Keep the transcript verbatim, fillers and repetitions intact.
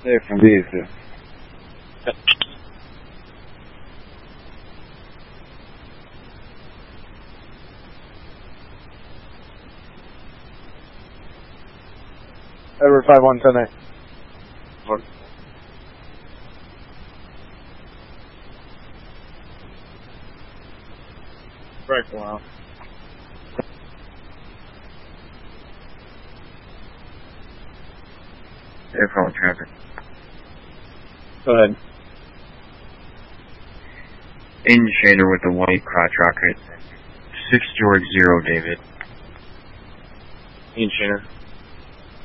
Hey, from these. Yep. Edward five one ten eight. What? Right, wow. Airport traffic. Go ahead. Indicator with the white crotch rocket. Six George Zero, David. Ian Shaner.